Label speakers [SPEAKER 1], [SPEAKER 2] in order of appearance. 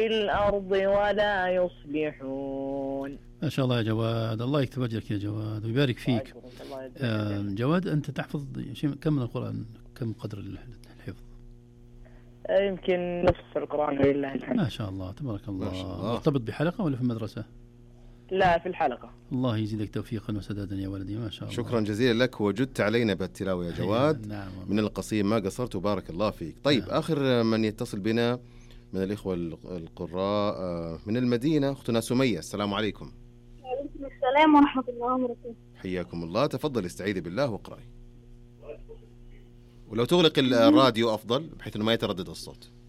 [SPEAKER 1] الأرض ولا يصلحون.
[SPEAKER 2] ما شاء الله يا جواد، الله يكتب أجرك يا جواد ويبارك فيك. جواد أنت تحفظ كم من القرآن، كم قدر الحفظ؟
[SPEAKER 1] يمكن نصف القرآن ولله الحمد.
[SPEAKER 2] ما شاء الله تبارك الله. مرتبط بحلقة ولا في المدرسة؟
[SPEAKER 1] لا في الحلقة.
[SPEAKER 2] الله يزيدك توفيقا وسدادا يا ولدي، ما شاء الله.
[SPEAKER 3] شكرا جزيلا لك، وجدت علينا بالتلاوة يا جواد.
[SPEAKER 2] نعم
[SPEAKER 3] من القصيم ما قصرت وبارك الله فيك. طيب نعم. آخر من يتصل بنا من الإخوة القراء من المدينة أختنا سمية. السلام عليكم.
[SPEAKER 4] وعليكم السلام ورحمة الله وبركاته.
[SPEAKER 3] حياكم الله، تفضل استعيذي بالله واقرأي، ولو تغلق الراديو أفضل بحيث أنه ما يتردد الصوت.